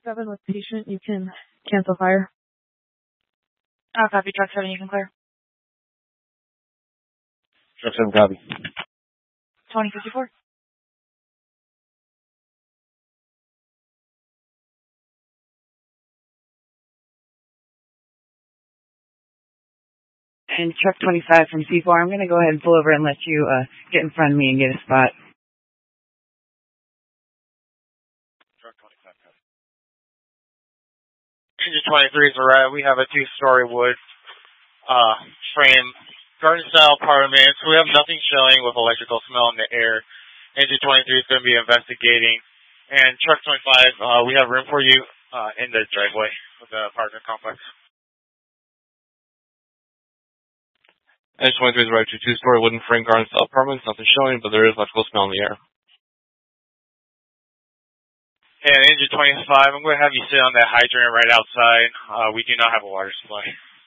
7 with patient, you can cancel fire. Copy, truck 7, you can clear. Truck 7, copy. 2054. And truck 25 from C4, I'm going to go ahead and pull over and let you get in front of me and get a spot. Truck 25, copy. Engine 23 is alright. We have a 2-story wood frame garden-style apartment. So we have nothing showing with electrical smell in the air. Engine 23 is going to be investigating. And truck 25, we have room for you in the driveway of the apartment complex. Engine 23 is right to 2-story wooden frame garden-style apartments. Nothing showing, but there is electrical smell in the air. And engine 25, I'm going to have you sit on that hydrant right outside. We do not have a water supply.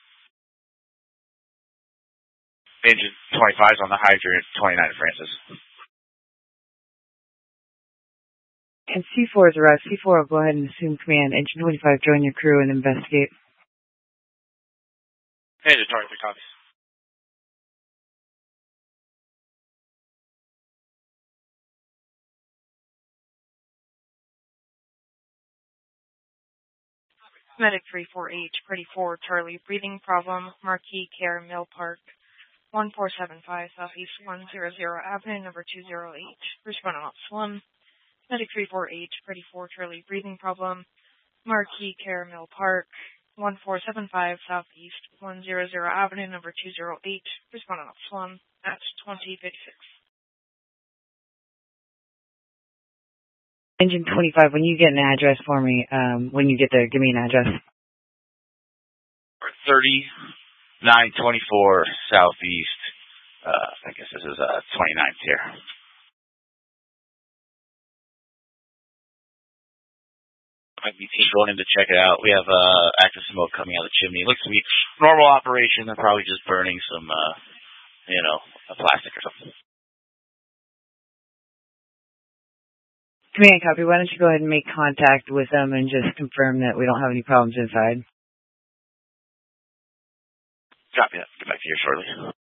Engine 25 is on the hydrant, 29 Francis. And C4 is arrived. C4 will go ahead and assume command. Engine 25, join your crew and investigate. Engine 23 copies. Medic 34H, Pretty 4, Charlie, breathing problem, Marquis Care, Mill Park, 1475 Southeast 100 Avenue, number 208. Responding ops 1. Medic 34H, Pretty 4, Charlie, breathing problem, Marquis Care, Mill Park, 1475 Southeast 100 Avenue, number 208. Responding ops 1 at 2056. Engine 25, when you get an address for me, when you get there, give me an address. 3924 Southeast. I guess this is 29th here. Might be team going in to check it out. We have active smoke coming out of the chimney. It looks to be normal operation. They're probably just burning some, plastic or something. Command copy. Why don't you go ahead and make contact with them and just confirm that we don't have any problems inside? Copy that. Get back to you shortly.